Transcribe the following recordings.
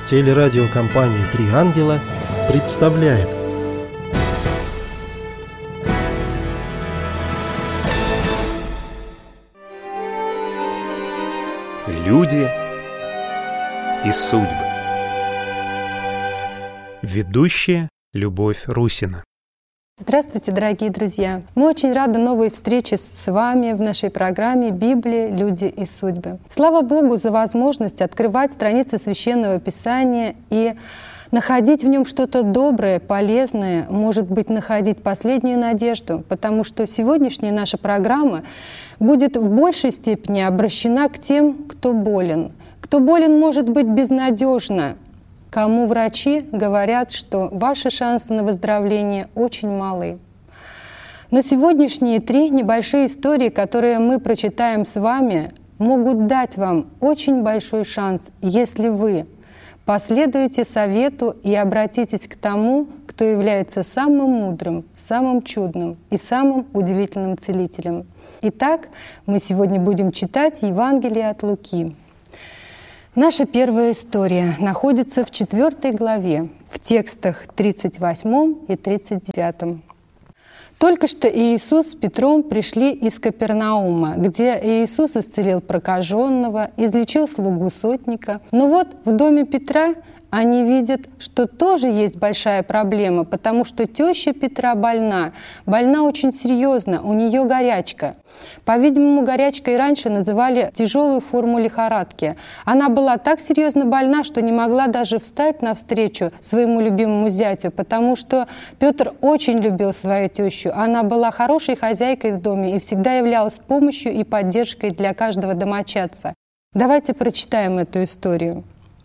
Телерадиокомпания «Три ангела» представляет. Люди и судьбы. Ведущая Любовь Русина. Здравствуйте, дорогие друзья! Мы очень рады новой встрече с вами в нашей программе «Библия, люди и судьбы». Слава Богу за возможность открывать страницы Священного Писания и находить в нем что-то доброе, полезное, может быть, находить последнюю надежду, потому что сегодняшняя наша программа будет в большей степени обращена к тем, кто болен. Кто болен, может быть, безнадежно, кому врачи говорят, что ваши шансы на выздоровление очень малы. Но сегодняшние три небольшие истории, которые мы прочитаем с вами, могут дать вам очень большой шанс, если вы последуйте совету и обратитесь к тому, кто является самым мудрым, самым чудным и самым удивительным целителем. Итак, мы сегодня будем читать Евангелие от Луки. Наша первая история находится в 4 главе, в текстах 38 и 39. Только что Иисус с Петром пришли из Капернаума, где Иисус исцелил прокаженного, излечил слугу сотника. Но вот в доме Петра они видят, что тоже есть большая проблема, потому что теща Петра больна очень серьезно, у нее горячка. По-видимому, горячкой раньше называли тяжелую форму лихорадки. Она была так серьезно больна, что не могла даже встать навстречу своему любимому зятю, потому что Петр очень любил свою тещу. Она была хорошей хозяйкой в доме и всегда являлась помощью и поддержкой для каждого домочадца. Давайте прочитаем эту историю.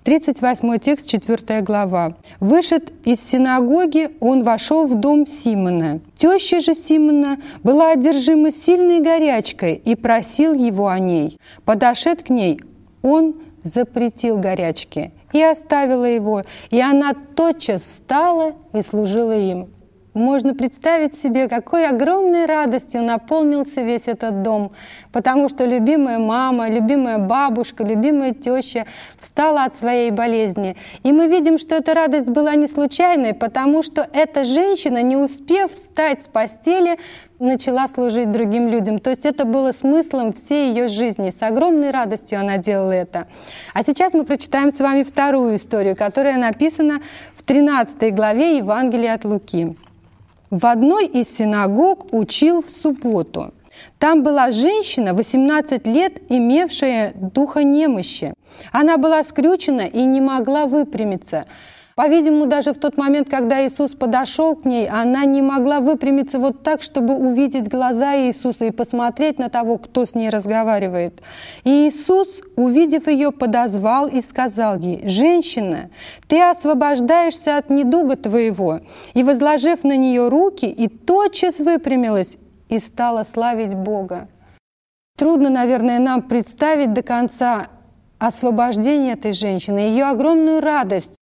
38 текст, 4 глава. «Вышед из синагоги, он вошел в дом Симона. Теща же Симона была одержима сильной горячкой и просил его о ней. Подошед к ней, он запретил горячке и оставила его, и она тотчас встала и служила им». Можно представить себе, какой огромной радостью наполнился весь этот дом, потому что любимая мама, любимая бабушка, любимая теща встала от своей болезни. И мы видим, что эта радость была не случайной, потому что эта женщина, не успев встать с постели, начала служить другим людям. То есть это было смыслом всей ее жизни. С огромной радостью она делала это. А сейчас мы прочитаем с вами вторую историю, которая написана в 13 главе Евангелия от Луки. В одной из синагог учил в субботу. Там была женщина, 18 лет, имевшая духа немощи. Она была скрючена и не могла выпрямиться. По-видимому, даже в тот момент, когда Иисус подошел к ней, она не могла выпрямиться вот так, чтобы увидеть глаза Иисуса и посмотреть на того, кто с ней разговаривает. И Иисус, увидев ее, подозвал и сказал ей: «Женщина, ты освобождаешься от недуга твоего». И, возложив на нее руки, и тотчас выпрямилась и стала славить Бога. Трудно, наверное, нам представить до конца освобождение этой женщины, ее огромную радость.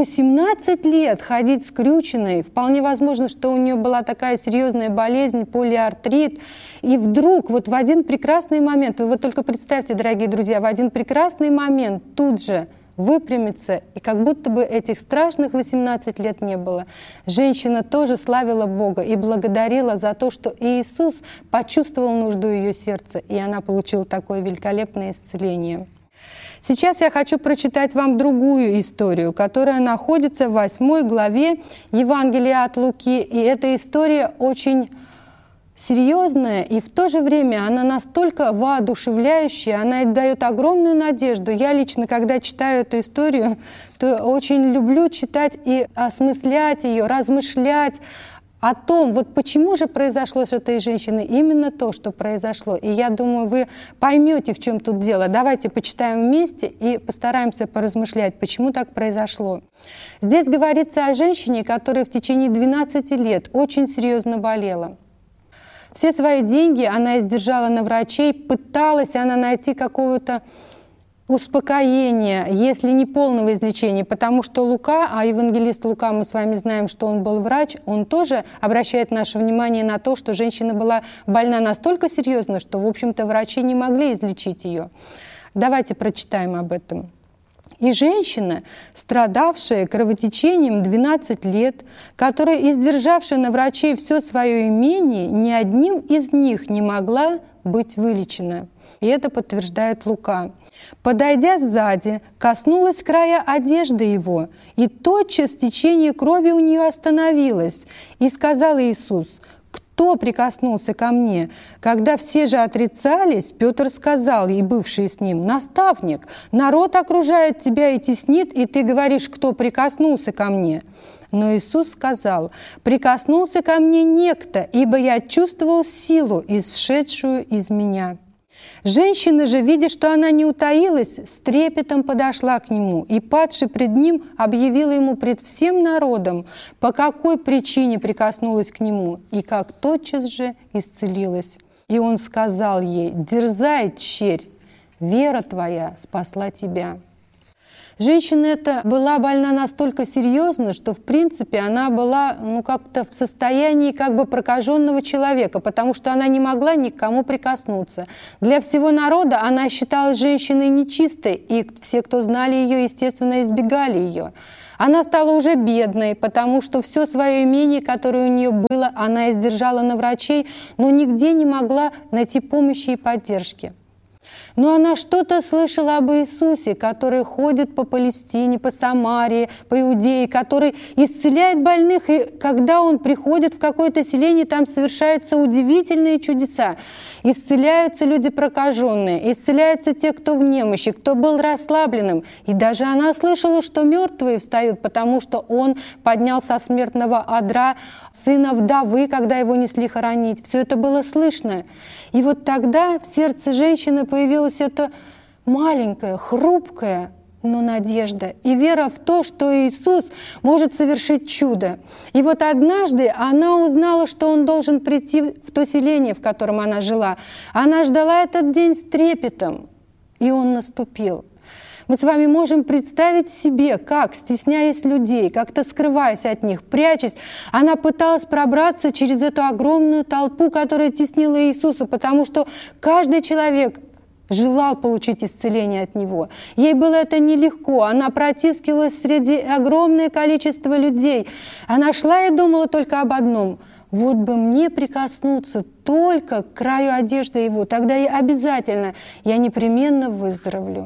18 лет ходить скрюченной, вполне возможно, что у нее была такая серьезная болезнь, полиартрит, и вдруг вот в один прекрасный момент, вы вот только представьте, дорогие друзья, в один прекрасный момент тут же выпрямиться, и как будто бы этих страшных 18 лет не было. Женщина тоже славила Бога и благодарила за то, что Иисус почувствовал нужду ее сердца, и она получила такое великолепное исцеление. Сейчас я хочу прочитать вам другую историю, которая находится в 8 главе Евангелия от Луки. И эта история очень серьезная, и в то же время она настолько воодушевляющая, она дает огромную надежду. Я лично, когда читаю эту историю, то очень люблю читать и осмыслять ее, размышлять о том, вот почему же произошло с этой женщиной именно то, что произошло. И я думаю, вы поймете, в чем тут дело. Давайте почитаем вместе и постараемся поразмышлять, почему так произошло. Здесь говорится о женщине, которая в течение 12 лет очень серьезно болела. Все свои деньги она издержала на врачей, пыталась она найти какого-то успокоения, если не полного излечения, потому что Лука, а евангелист Лука, мы с вами знаем, что он был врач, он тоже обращает наше внимание на то, что женщина была больна настолько серьезно, что, в общем-то, врачи не могли излечить ее. Давайте прочитаем об этом. И женщина, страдавшая кровотечением 12 лет, которая, издержавшая на врачей все свое имение, ни одним из них не могла быть вылечена. И это подтверждает Лука. Подойдя сзади, коснулась края одежды его, и тотчас течение крови у нее остановилось. И сказал Иисус: «Кто прикоснулся ко мне?» Когда все же отрицались, Петр сказал ей, бывший с ним: «Наставник, народ окружает тебя и теснит, и ты говоришь: кто прикоснулся ко мне?» Но Иисус сказал: «Прикоснулся ко мне некто, ибо я чувствовал силу, исшедшую из меня». Женщина же, видя, что она не утаилась, с трепетом подошла к нему и, падши пред ним, объявила ему пред всем народом, по какой причине прикоснулась к нему, и как тотчас же исцелилась. И он сказал ей: «Дерзай, черь, вера твоя спасла тебя». Женщина эта была больна настолько серьезно, что, в принципе, она была как-то в состоянии прокаженного человека, потому что она не могла ни к кому прикоснуться. Для всего народа она считалась женщиной нечистой, и все, кто знали ее, естественно, избегали ее. Она стала уже бедной, потому что все свое имение, которое у нее было, она издержала на врачей, но нигде не могла найти помощи и поддержки. Но она что-то слышала об Иисусе, который ходит по Палестине, по Самарии, по Иудее, который исцеляет больных, и когда Он приходит в какое-то селение, там совершаются удивительные чудеса. Исцеляются люди прокаженные, исцеляются те, кто в немощи, кто был расслабленным. И даже она слышала, что мертвые встают, потому что Он поднял со смертного одра сына вдовы, когда его несли хоронить. Все это было слышно. И вот тогда в сердце женщины появилась эта маленькая, хрупкая, но надежда и вера в то, что Иисус может совершить чудо. И вот однажды она узнала, что Он должен прийти в то селение, в котором она жила. Она ждала этот день с трепетом, и Он наступил. Мы с вами можем представить себе, как, стесняясь людей, как-то скрываясь от них, прячась, она пыталась пробраться через эту огромную толпу, которая теснила Иисуса, потому что каждый человек желал получить исцеление от Него. Ей было это нелегко. Она протискивалась среди огромного количества людей. Она шла и думала только об одном: вот бы мне прикоснуться только к краю одежды Его, тогда я обязательно, я непременно выздоровлю.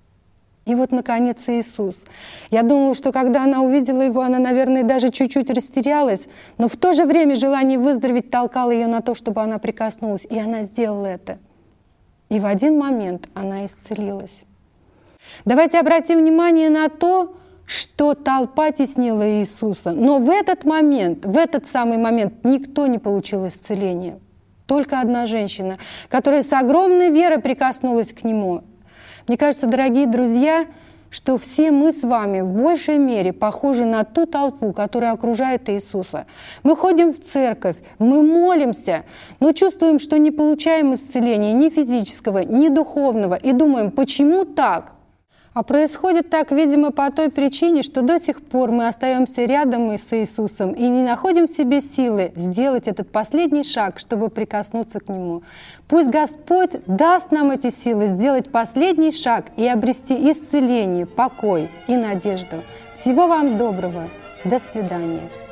И вот, наконец, Иисус. Я думаю, что когда она увидела Его, она, наверное, даже чуть-чуть растерялась, но в то же время желание выздороветь толкало ее на то, чтобы она прикоснулась, и она сделала это. И в один момент она исцелилась. Давайте обратим внимание на то, что толпа теснила Иисуса. Но в этот момент, в этот самый момент никто не получил исцеления. Только одна женщина, которая с огромной верой прикоснулась к Нему. Мне кажется, дорогие друзья, что все мы с вами в большей мере похожи на ту толпу, которая окружает Иисуса. Мы ходим в церковь, мы молимся, но чувствуем, что не получаем исцеления ни физического, ни духовного, и думаем: почему так? А происходит так, видимо, по той причине, что до сих пор мы остаемся рядом с Иисусом и не находим в себе силы сделать этот последний шаг, чтобы прикоснуться к Нему. Пусть Господь даст нам эти силы сделать последний шаг и обрести исцеление, покой и надежду. Всего вам доброго. До свидания.